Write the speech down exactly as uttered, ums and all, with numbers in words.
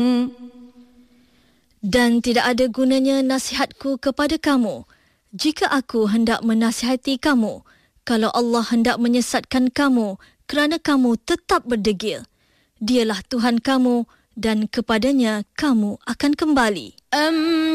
Dan tidak ada gunanya nasihatku kepada kamu jika aku hendak menasihati kamu, kalau Allah hendak menyesatkan kamu kerana kamu tetap berdegil. Dialah Tuhan kamu dan kepadanya kamu akan kembali. Um,